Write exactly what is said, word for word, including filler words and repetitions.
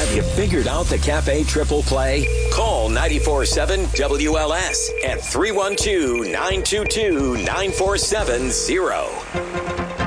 Have you figured out the Cafe Triple Play? Call nine four seven W L S at three one two, nine two two, nine four seven zero.